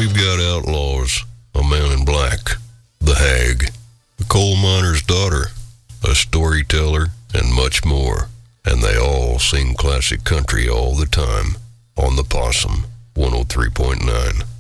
We've got outlaws, a man in black, the hag, the coal miner's daughter, a storyteller, and much more. And they all sing classic country all the time on the Possum 103.9.